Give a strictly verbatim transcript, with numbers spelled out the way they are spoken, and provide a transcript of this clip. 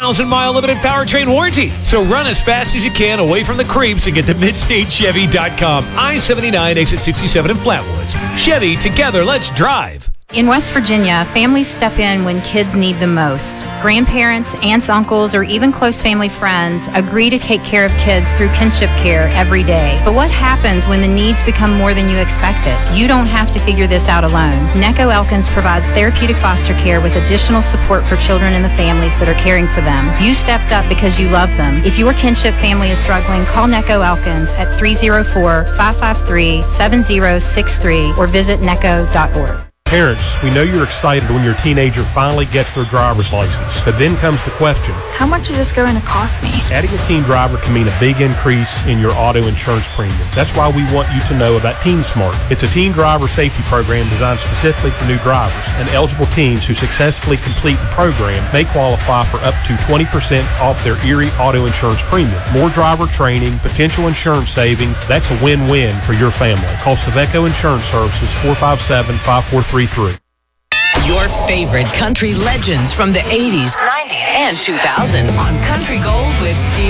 thousand mile limited powertrain warranty. So run as fast as you can away from the creeps and get to mid state chevy dot com. I seventy-nine, exit sixty-seven in Flatwoods. Chevy, together, let's drive. In West Virginia, families step in when kids need them most. Grandparents, aunts, uncles, or even close family friends agree to take care of kids through kinship care every day. But what happens when the needs become more than you expected? You don't have to figure this out alone. Necco Elkins provides therapeutic foster care with additional support for children and the families that are caring for them. You stepped up because you love them. If your kinship family is struggling, call Necco Elkins at three oh four, five five three, seven oh six three or visit necco dot org. Parents, we know you're excited when your teenager finally gets their driver's license. But then comes the question, how much is this going to cost me? Adding a teen driver can mean a big increase in your auto insurance premium. That's why we want you to know about Teen Smart. It's a teen driver safety program designed specifically for new drivers. And eligible teens who successfully complete the program may qualify for up to twenty percent off their Erie auto insurance premium. More driver training, potential insurance savings, that's a win-win for your family. Call Saveco Insurance Services, four five seven, five four three three. Your favorite country legends from the eighties, nineties, and two thousands on Country Gold with Steve.